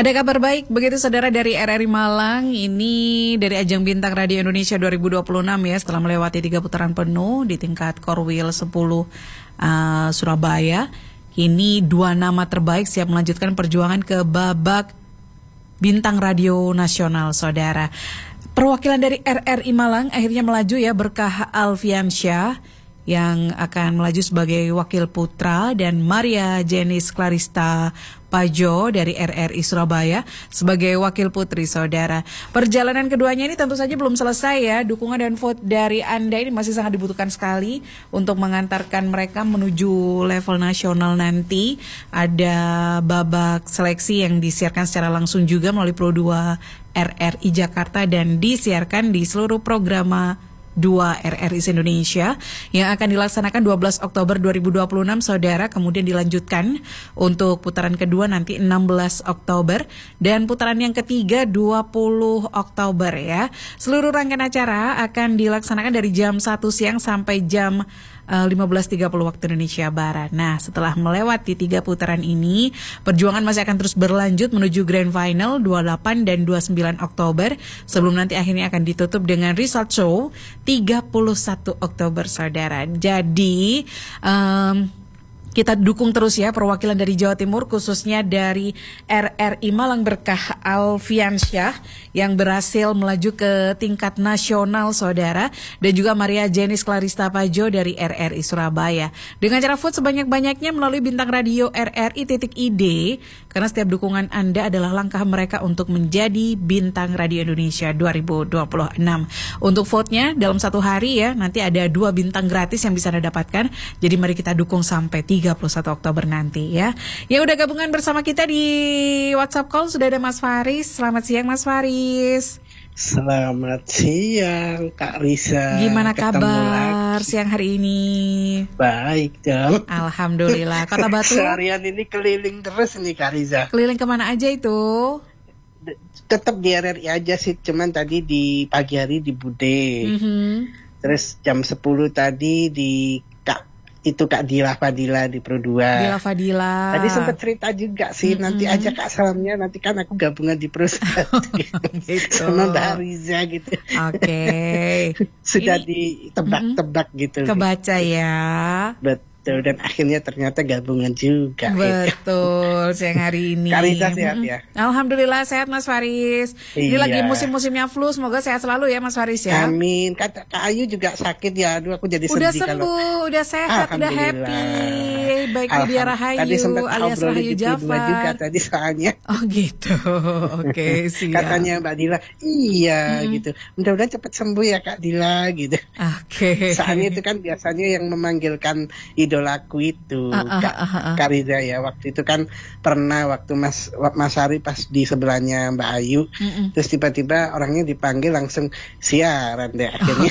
Ada kabar baik begitu saudara dari RRI Malang. Ini dari ajang Bintang Radio Indonesia 2026 ya. Setelah melewati 3 putaran penuh di tingkat Korwil 10 Surabaya, kini 2 nama terbaik siap melanjutkan perjuangan ke babak Bintang Radio Nasional saudara. Perwakilan dari RRI Malang akhirnya melaju ya, Berkah Alfiansyah yang akan melaju sebagai wakil putra dan Maria Jenis Clarista Pajo dari RRI Surabaya sebagai wakil putri saudara. Perjalanan keduanya ini tentu saja belum selesai ya. Dukungan dan vote dari Anda ini masih sangat dibutuhkan sekali untuk mengantarkan mereka menuju level nasional nanti. Ada babak seleksi yang disiarkan secara langsung juga melalui Pro 2 RRI Jakarta dan disiarkan di seluruh program 2 RRI Indonesia yang akan dilaksanakan 12 Oktober 2026 saudara, kemudian dilanjutkan untuk putaran kedua nanti 16 Oktober dan putaran yang ketiga 20 Oktober ya. Seluruh rangkaian acara akan dilaksanakan dari jam 1 siang sampai jam 15.30 waktu Indonesia Barat. Nah, setelah melewati 3 putaran ini, perjuangan masih akan terus berlanjut menuju Grand Final 28 dan 29 Oktober sebelum nanti akhirnya akan ditutup dengan result show 31 Oktober saudara. Jadi kita dukung terus ya perwakilan dari Jawa Timur, khususnya dari RRI Malang Berkah Alfiansyah yang berhasil melaju ke tingkat nasional saudara, dan juga Maria Jenis Clarista Pajo dari RRI Surabaya. Dengan cara vote sebanyak-banyaknya melalui Bintang Radio RRI.id, karena setiap dukungan Anda adalah langkah mereka untuk menjadi Bintang Radio Indonesia 2026. Untuk vote-nya dalam 1 hari ya, nanti ada 2 bintang gratis yang bisa Anda dapatkan. Jadi mari kita dukung sampai 31 Oktober nanti ya. Ya udah gabungan bersama kita di WhatsApp call sudah ada Mas Faris. Selamat siang Mas Faris. Selamat siang Kak Risa. Gimana kabar siang hari ini? Baik dong. Alhamdulillah. Kota Batu. Seharian ini keliling terus nih Kak Risa. Keliling kemana aja itu? Tetap di RRI aja sih, cuman tadi di pagi hari di Bude. Terus jam 10 tadi di Kak Dila Fadila di Pro 2. Dila Fadila. Tadi sempat cerita juga sih, nanti aja Kak salamnya, nanti kan aku gabungan di Pro 1 gitu. Sama Mbak Riza gitu. Oke. Sudah ini, ditebak-tebak gitu. Kebaca ya. Betul, dan akhirnya ternyata gabungan juga. Betul, siang hari ini. Kak Risa sehat ya? Alhamdulillah sehat Mas Faris. Ini lagi musim-musimnya flu, semoga sehat selalu ya Mas Faris ya. Amin. Kak Ayu juga sakit ya, aduh aku jadi sedih. Udah sembuh, udah sehat, udah happy. Baik Widya Rahayu tadi sempat alias Rahayu Jafar juga tadi soalnya. Oh gitu, oke siap. Katanya Mbak Dila, iya gitu. Mudah-mudahan cepat sembuh ya Kak Dila gitu. Oke. Soalnya itu kan biasanya yang memanggilkan idolaku itu Kak Riza ya. Waktu itu kan pernah waktu Mas Ari pas di sebelahnya Mbak Ayu, terus tiba-tiba orangnya dipanggil langsung siaran deh akhirnya.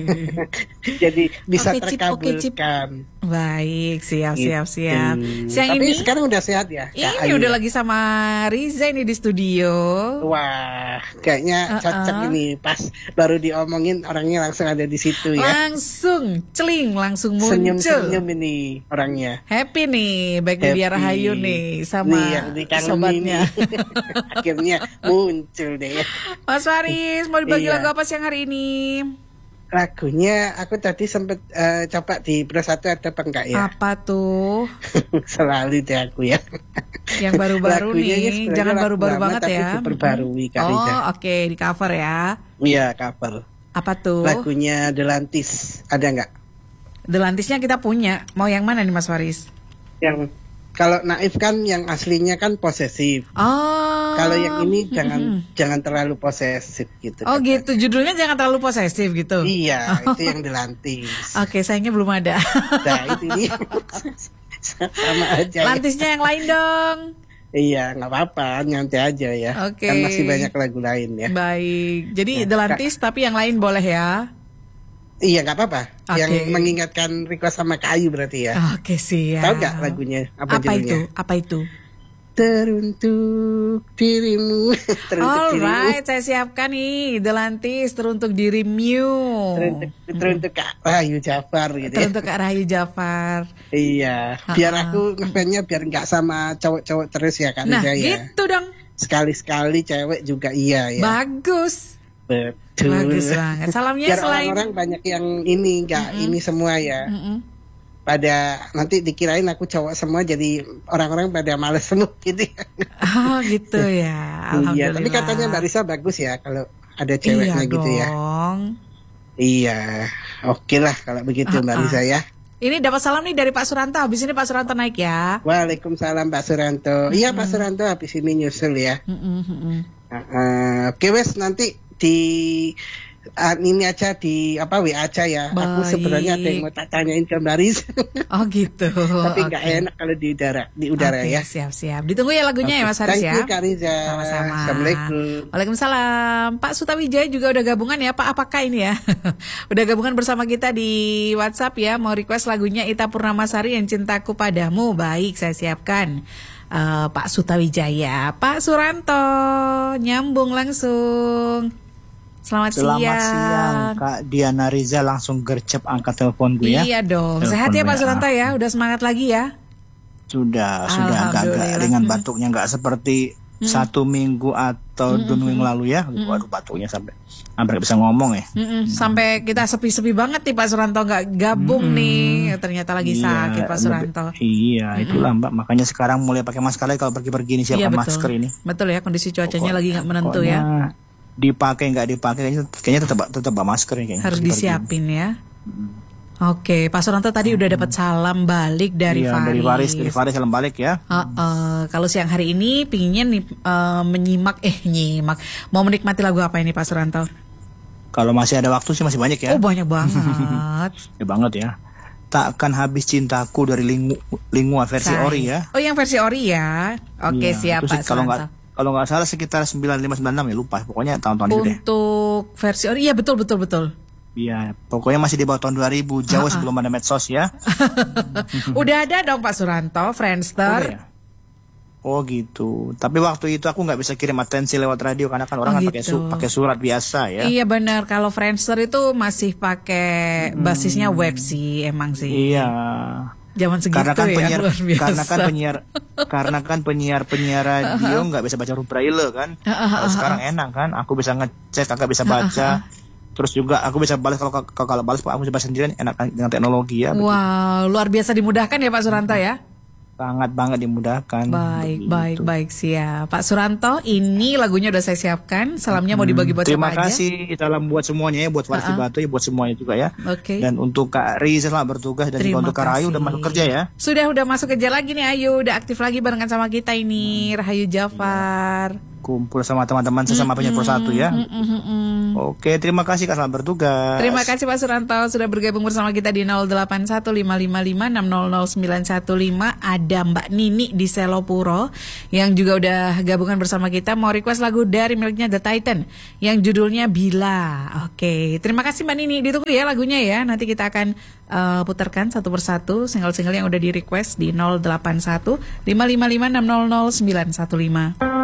Jadi bisa terkabulkan. Baik, siap. Siang tapi ini sekarang udah sehat ya Kak ini Ayu udah ya? lagi sama Riza ini di studio. Wah, kayaknya cocok ini, pas baru diomongin orangnya langsung ada di situ ya. Langsung celing, langsung muncul. Senyum-senyum ini orangnya. Happy nih, baik Widya Rahayu nih sama nih, yang sobatnya. Akhirnya muncul deh ya. Mas Faris, mau dibagi lagu apa siang hari ini? Lagunya aku tadi sempat coba di Pro 1 ada apa enggak ya? Apa tuh? Selalu deh aku ya. Yang baru-baru nih, jangan baru-baru banget ya. Diperbarui kali ya. Oke, di cover ya. Iya, cover. Apa tuh? Lagunya The Lantis, ada enggak? The Lantisnya kita punya. Mau yang mana nih Mas Faris? Yang kalau Naif kan yang aslinya kan posesif. Oh. Kalau yang ini jangan terlalu posesif gitu. Oh gitu, judulnya jangan terlalu posesif gitu. Iya, itu yang The Lantis. Oke, sayangnya belum ada. Nah, itu dia. Sama aja. Lantisnya yang lain dong. Iya, nggak apa-apa, nyantai aja ya. Oke. Kan masih banyak lagu lain ya. Baik, jadi The Lantis tapi yang lain boleh ya. Iya, nggak apa-apa. Yang mengingatkan request sama Kak Ayu berarti ya. Oke, siap. Tahu nggak lagunya? Apa judulnya? Apa itu? Teruntuk dirimu. Alright, saya siapkan nih The Lantis, teruntuk dirimu. Teruntuk Kak Rahayu Jafar gitu. Teruntuk Kak Rahayu Jafar. Iya, biar aku ngefansnya biar nggak sama cowok-cowok terus ya Kak Risa ya. Nah, gitu dong. sekali-sekali cewek juga iya ya. Bagus. Betul. Bagus banget. Salamnya Biar selain orang-orang banyak yang ini ini semua ya. Pada nanti dikirain aku cowok semua, jadi orang-orang pada males semua gitu. Oh gitu ya. Alhamdulillah. Iya, tapi katanya Mbak Risa bagus ya kalau ada ceweknya gitu ya. Iya, oke lah kalau begitu Mbak Risa ya. Ini dapat salam nih dari Pak Suranto. Habis ini Pak Suranto naik ya. Waalaikumsalam Pak Suranto. Iya Pak Suranto habis ini nyusul ya. Oke wes, nanti di ini aja di WA aja ya. Baik. Aku sebenarnya ada yang mau tanyain ke Mbak Risa. Oh gitu. Tapi nggak enak kalau di udara ya. Siap. Ditunggu ya lagunya ya Mas Haris ya. Thank you Kak Riza. Sama-sama. Assalamualaikum. Waalaikumsalam. Pak Sutawijaya juga udah gabungan ya. Pak apakah ini ya? Udah gabungan bersama kita di WhatsApp ya. Mau request lagunya Ita Purnamasari yang Cintaku Padamu. Baik, saya siapkan. Pak Sutawijaya. Pak Suranto nyambung langsung. Selamat siang Kak Diana Riza, langsung gercep angkat telepon gue ya. Iya dong. Telepon Sehat ya Pak Suranto ya. Udah semangat lagi ya. Sudah agak dengan batuknya nggak seperti 1 minggu atau 2 minggu lalu ya. Waduh, batuknya sampai hampir bisa ngomong ya. Sampai kita sepi-sepi banget nih Pak Suranto nggak gabung nih. Ternyata lagi sakit Pak Suranto. Iya, itulah Mbak. Makanya sekarang mulai pakai masker lagi kalau pergi-pergi ini, siapkan masker ini. Betul ya, kondisi cuacanya lagi nggak menentu ya. Dipakai nggak dipakai kayaknya tetap masker ya kayaknya. Harus disiapin ya. Oke, Pak Suranto tadi udah dapat salam balik dari Faris. Dari Faris salam balik ya. Kalau siang hari ini pinginnya nih mau menikmati lagu apa ini Pak Suranto? Kalau masih ada waktu sih masih banyak ya. Oh banyak banget. Ya banget ya. Takkan Habis Cintaku dari Lingua versi Ori ya. Oh yang versi Ori ya. Oke, siap Pak Suranto. Kalau nggak salah sekitar 95-96 ya, lupa. Pokoknya tahun-tahun itu deh. Untuk versi Ori, iya betul. Iya, pokoknya masih di bawah tahun 2000, jauh sebelum ada medsos ya. Udah ada dong Pak Suranto, Friendster. Ya? Oh gitu. Tapi waktu itu aku nggak bisa kirim atensi lewat radio karena kan orang kan pakai surat biasa ya. Iya benar. Kalau Friendster itu masih pakai basisnya web sih, emang sih. Iya. Zaman segitu karena kan penyiar radio nggak bisa baca huruf braille kan. Kalau sekarang enak kan, aku bisa ngecek, kakak bisa baca. Terus juga aku bisa balas kalau balas aku bisa balas sendirian, enak dengan teknologi ya. Wow, luar biasa dimudahkan ya Pak Suranto ya. Sangat banget dimudahkan. Baik siap. Pak Suranto, ini lagunya udah saya siapkan. Salamnya mau dibagi buat siapa aja? Terima kasih, salam buat semuanya ya, buat Faris Batu ya, buat semuanya juga ya. Oke. Dan untuk Kak Riza selamat bertugas, dan juga untuk Kak Rahayu udah masuk kerja ya. Udah masuk kerja lagi nih Ayu, udah aktif lagi barengan sama kita ini, Rahayu Jafar. Kumpul sama teman-teman sesama penyiar Pro 1 ya. Oke, terima kasih Kak, selamat bertugas. Terima kasih Pak Suranto sudah bergabung bersama kita di 081555600915. Ada Mbak Nini di Selopuro yang juga udah gabungan bersama kita, mau request lagu dari miliknya The Titan yang judulnya Bila. Oke, terima kasih Mbak Nini, ditunggu ya lagunya ya. Nanti kita akan putarkan satu persatu single-single yang udah di request di 081555600915.